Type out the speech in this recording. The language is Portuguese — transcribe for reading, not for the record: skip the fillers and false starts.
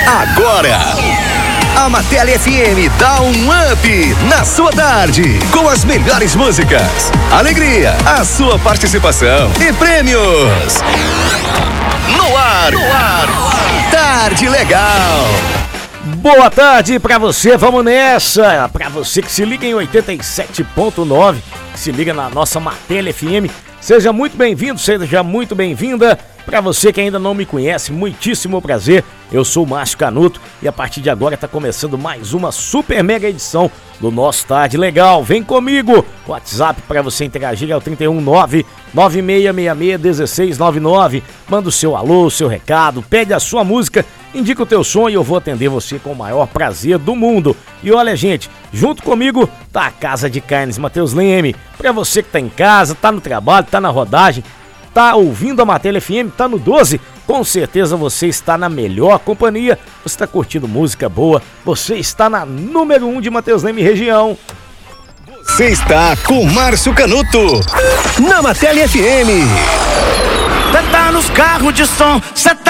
Agora, a Matele FM dá um up na sua tarde, com as melhores músicas, alegria, a sua participação e prêmios. No ar. Tarde Legal. Boa tarde pra você, vamos nessa. Pra você que se liga em 87.9, que se liga na nossa Matele FM, seja muito bem-vindo, seja muito bem-vinda. Pra você que ainda não me conhece, muitíssimo prazer, eu sou o Márcio Canuto e a partir de agora tá começando mais uma super mega edição do nosso Tarde Legal. Vem comigo, o WhatsApp para você interagir é o 319-9666-1699. Manda o seu alô, o seu recado, pede a sua música, indica o teu som e eu vou atender você com o maior prazer do mundo. E olha, gente, junto comigo tá a Casa de Carnes Matheus Leme. Pra você que tá em casa, tá no trabalho, tá na rodagem, tá ouvindo a Matele FM, tá no 12, com certeza você está na melhor companhia, você está curtindo música boa, você está na número 1 de Matheus Leme região. Você está com Márcio Canuto, na Matele FM. Cê tá nos carros de som, cê tá